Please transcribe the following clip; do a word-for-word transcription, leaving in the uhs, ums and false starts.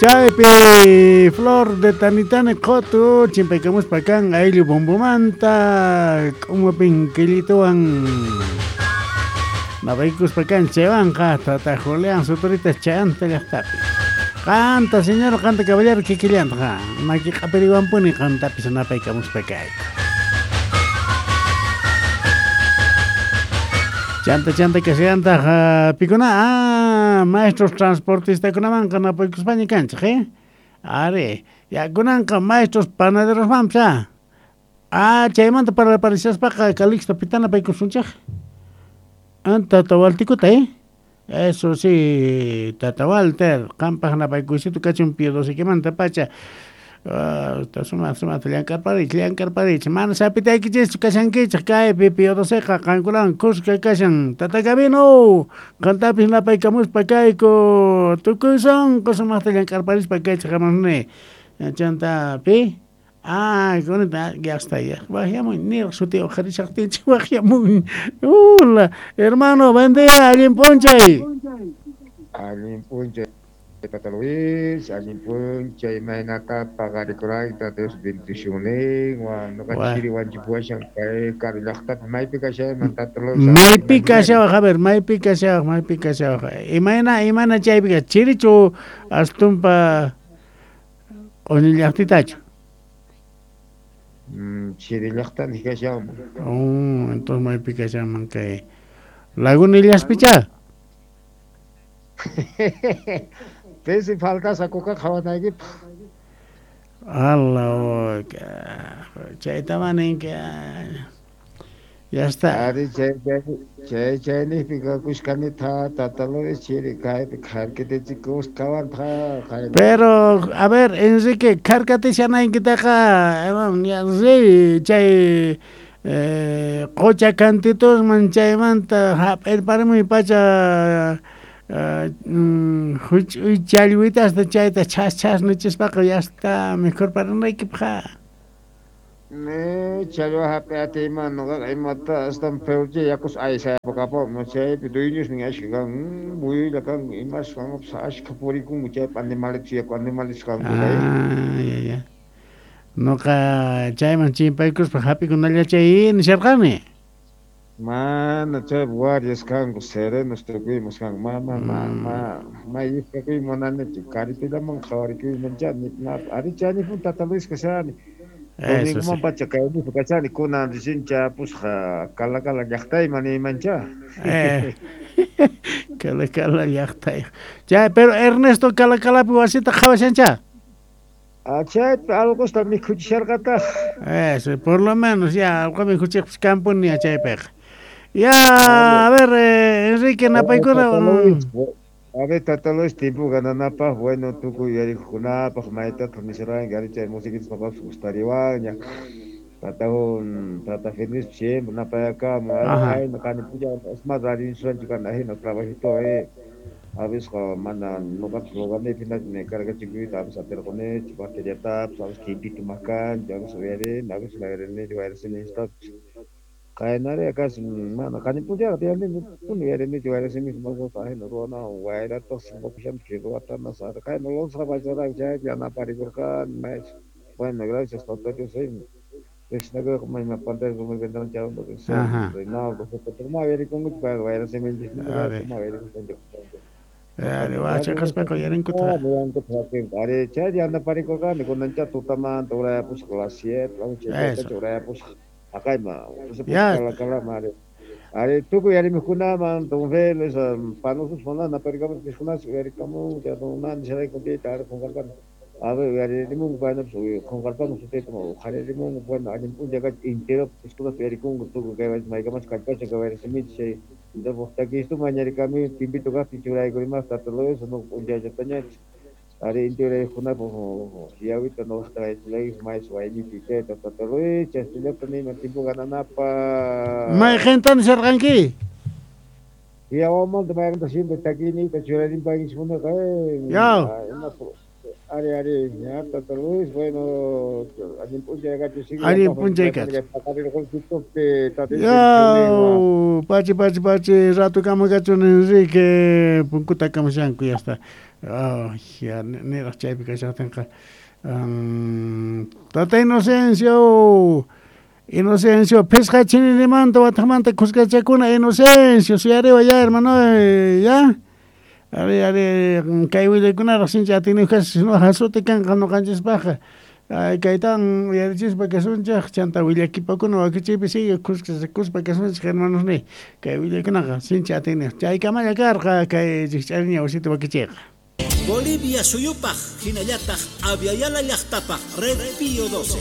Chaypi flor de tanitane kotu chimpaykamus pakan ayllu bombomanta como pinquilituan navaikus pakan chevanqa tatajolean suturitas chayanta llaqtapi canta señor canta caballero kikillanta maki qapiriwanpuni qantapis napaykamus pakayku chanta chanta kasiyanta pikuna ah maestros transportistas kunaman kana poikuspaña kanchik eh are ya kunanqa maestros panaderos mamsa ah chaymanta para parisaspaqa Calixto pitana paykusunchik anta tawaltikuta eh eso sí tata Walter qampaq napaykusito kachun piedosiquimanta pacha Uh, suma suma tliankar parich tliankar parich mana sapitaykichis kashankichik kaypi piedosiqa qankulan kuska kashan tatagabino qantapis napaykamuspa kayku tukuyson kusumaqta tliankar parich pakaychik qamasne chantapi ah kunita llaqstaya waqyamun ni suti ojarishaqtinchik waqyamun hola hermano buen día allin ponchay allin ponchay Tata Luis, allin ponchay imaynata paqarikurakta Dios bendicionen wan nuqanchiri wanchipuwashan kay kari llaqtapi maypi kashayman Tata Luis maypi kashawaq a ver maypi kashawaq maypi kashawaq imana imana chaypiqa chirichu astumpa q'uni llaqtitachu chiri llaqtani kashawman oh entonces maypi kashaman kay Laguna Illaspicha Pesi falta sakuka qhawanaykipaq Allah chayta maninki ya está ari chay chay chaynipiqa kushkanita Tata Luis chiri kaypi karkitichikus kawanqa pero a ver Enrique karkatishanaykitaqa sí chay qocha cantitos man chaymanta hap'irparmi pacha uy challwita hasta chayta chas chas nichispaqa ya está mejor para naykipqa ne challwa hapi atima nuqa imata astan peurche yakus aysayapaqapo chaypi dueños nin ashkan buyuylla kan imash kanpas ashka purikun chaypi animales yaku animales kanku ah ya ya nuqa chayman chimpaykuspa hapikunalla chay nisharqani mana chay guardias kanku serenos tukuymas kanku ma ma ma ma ma yifkakuy munanichu karipillaman qhawarikuyman chani ari chanipun Tata Luis kashani Ningman pacha kaynipi kachani kunan risincha pusqa kala kala llaqtayman imancha eh kala kala llaqtay ya pero Ernesto kala kalapi wasita qhawashancha ah chaypi algosta mikhuchisharqata eso por lo menos ya algo mikhuchiqpis kampuni chaypiqa ya a ver eh, Enrique napaykuna a ver Tata Luis tiempo gananapaq bueno tukuy yarikukunapaq maytataq nisranki ari chay musiquitas papas gustariwaña tatahun tata feliz siempre napayakamun ari hayna kanipulla es más ari insuranchi kana hina trabajito eh a veces mana nuqapas lugarnipi ne cargachikuyta a veces atirqunichik bateriatapas a veces quintito makan a veces uyarin a veces layrinillo wayrasinistapis kaynari akas mana kanipulla tiyarninmi puni uyarinichu wayrasinipi masqa hina ruwana wayratas mokishampi ruwatanas ari kayna lawsqa pacharayku chaypi yanaparikurqani maycha bueno gracias autoridades Krishnaga mayma pantalla como vendrán chawando Reinaldo ma verikunguchu paga wayrasiminchik ma verikunguchu Ari wacha kaspako yarinkuta. Ari chay yanaparikurqani kunancha tutamanta urayapusqa las siete, las ocho urayapusqa akayma kala kala mari. Ari tukuy yarimikunaman tunveles panusus mana naparikamus kishkunas yarikamu yadunan sharaykuntita ari qunqarqani. Ari yaririmungu paynapis qunqarpamus sutayta qaririmungu bueno allinpunllaqa intero kishkunas yarikungu tukuy kaywaris maykamas kallpacha kawayrasiminchik chay Takisto mañarikami timbito gapi churaykurimas Tata Luis no unllallatañachik ari intiuraykunapu yawita nostraychilay mais waynipi chayta Tata Luis chastillata nima tiempo gananapa may gentani sarqanki yawamanta maymanta siempre takinita churarinpakishkunaqa yaw Ari, ari, ya, Tata Luis, bueno, alguien puncha gato sigue. Alguien puncha gato. Ya, Yo, pachi, pachi, pachi, rato kama gato Enrique, punkuta kama shanku, ya está. Oh, ya, ni las chapicas ya tenga. Tata Inocencio, Inocencio, pesca chini de manta, batamanta, cusca chacuna, Inocencio, si arriba ya, hermano, ya. Are are kaiwile kuna rasin jatini khas no hasote kan kan no kanjes baja ay kaitan yerjis ba kasun ja chanta wile kipa kuno akichi bisi kus kus ba kasun hermanos ne kaiwile kuna sin jatini jai kama ya carga kai jichani osito ba kichi Bolivia suyupaj hinallata aviala llaqtapaj Red Pío doce